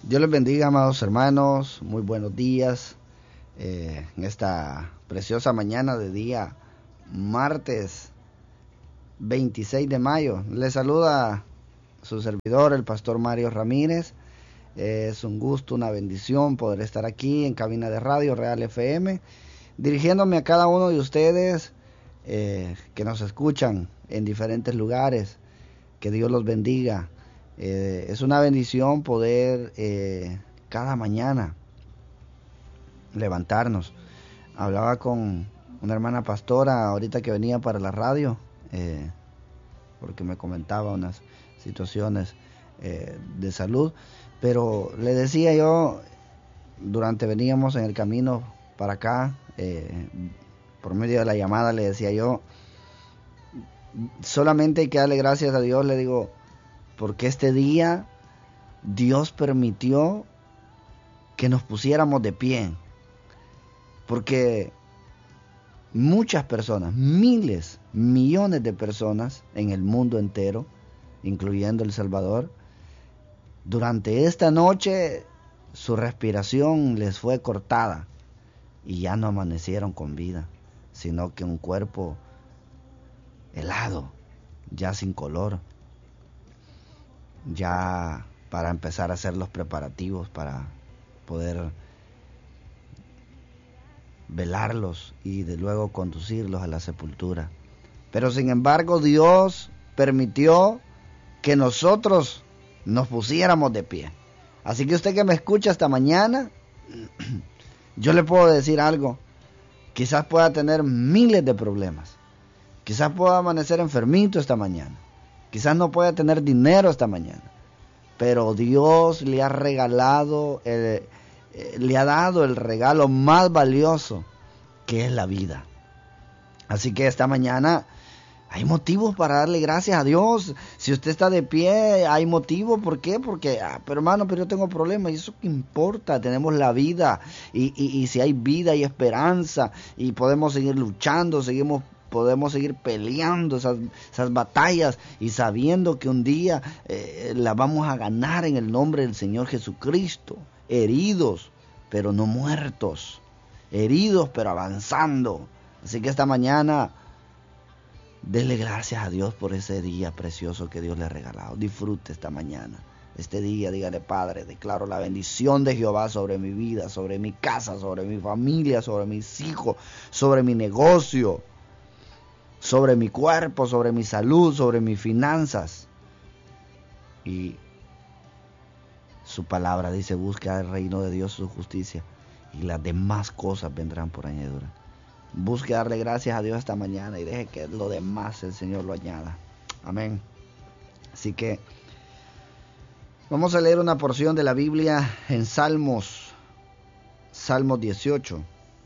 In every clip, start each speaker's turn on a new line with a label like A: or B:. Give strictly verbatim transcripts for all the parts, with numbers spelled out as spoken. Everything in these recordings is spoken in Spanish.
A: Dios les bendiga, amados hermanos, muy buenos días eh, en esta preciosa mañana de día martes veintiséis de mayo. Les saluda su servidor, el pastor Mario Ramírez. Eh, es un gusto, una bendición poder estar aquí en cabina de radio Real F M, dirigiéndome a cada uno de ustedes eh, que nos escuchan en diferentes lugares. Que Dios los bendiga. Eh, es una bendición poder eh, cada mañana levantarnos. Hablaba con una hermana pastora ahorita que venía para la radio, eh, porque me comentaba unas situaciones eh, de salud, pero le decía yo, durante veníamos en el camino para acá, eh, por medio de la llamada le decía yo, solamente hay que darle gracias a Dios, le digo, porque este día Dios permitió que nos pusiéramos de pie, porque muchas personas, miles, millones de personas en el mundo entero, incluyendo El Salvador, durante esta noche su respiración les fue cortada y ya no amanecieron con vida, sino que un cuerpo helado, ya sin color, ya para empezar a hacer los preparativos para poder velarlos y de luego conducirlos a la sepultura. Pero sin embargo Dios permitió que nosotros nos pusiéramos de pie. Así que usted que me escucha esta mañana, yo le puedo decir algo. Quizás pueda tener miles de problemas, quizás pueda amanecer enfermito esta mañana, quizás no pueda tener dinero esta mañana, pero Dios le ha regalado, el, eh, le ha dado el regalo más valioso, que es la vida. Así que esta mañana hay motivos para darle gracias a Dios. Si usted está de pie, hay motivo. ¿Por qué? Porque, ah, pero hermano, pero yo tengo problemas. ¿Y eso qué importa? Tenemos la vida. Y, y, y si hay vida, hay esperanza. Y podemos seguir luchando, seguimos podemos seguir peleando esas, esas batallas y sabiendo que un día eh, la vamos a ganar en el nombre del Señor Jesucristo. Heridos, pero no muertos. Heridos, pero avanzando. Así que esta mañana, dele gracias a Dios por ese día precioso que Dios le ha regalado. Disfrute esta mañana. Este día, dígale: Padre, declaro la bendición de Jehová sobre mi vida, sobre mi casa, sobre mi familia, sobre mis hijos, sobre mi negocio, sobre mi cuerpo, sobre mi salud, sobre mis finanzas. Y su palabra dice: busca el reino de Dios, su justicia, y las demás cosas vendrán por añadidura. Busque darle gracias a Dios esta mañana y deje que lo demás el Señor lo añada. Amén. Así que vamos a leer una porción de la Biblia en Salmos, Salmos dieciocho.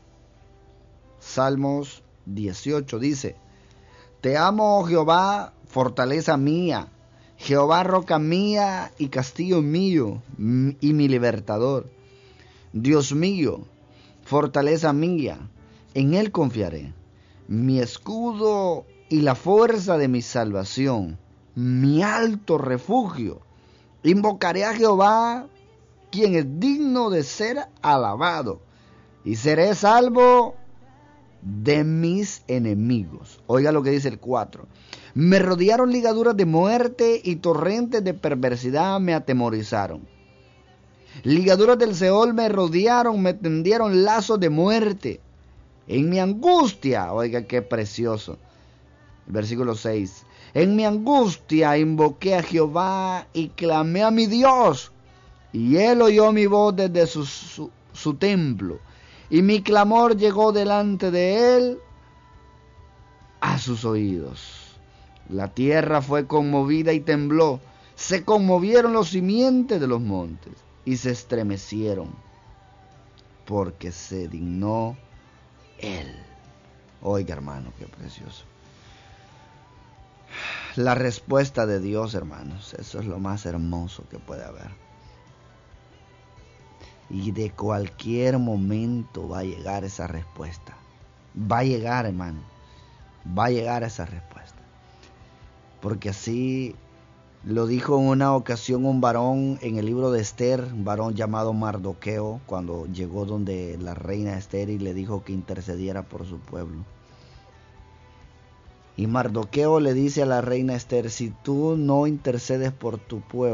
A: Salmos dieciocho dice: Te amo, oh Jehová, fortaleza mía, Jehová, roca mía y castillo mío y mi libertador. Dios mío, fortaleza mía, en él confiaré, mi escudo y la fuerza de mi salvación, mi alto refugio. Invocaré a Jehová, quien es digno de ser alabado, y seré salvo de mis enemigos. Oiga lo que dice el cuatro. Me rodearon ligaduras de muerte y torrentes de perversidad me atemorizaron. Ligaduras del Seol me rodearon, me tendieron lazos de muerte. En mi angustia, oiga qué precioso. El versículo seis. En mi angustia invoqué a Jehová y clamé a mi Dios. Y él oyó mi voz desde su, su, su templo. Y mi clamor llegó delante de él a sus oídos. La tierra fue conmovida y tembló. Se conmovieron los simientes de los montes y se estremecieron, porque se dignó él. Oiga, hermano, qué precioso. La respuesta de Dios, hermanos, eso es lo más hermoso que puede haber. Y de cualquier momento va a llegar esa respuesta. Va a llegar, hermano. Va a llegar esa respuesta. Porque así Lo dijo en una ocasión un varón en el libro de Esther, un varón llamado Mardoqueo, cuando llegó donde la reina Esther y le dijo que intercediera por su pueblo. Y Mardoqueo le dice a la reina Esther, si tú no intercedes por tu pueblo,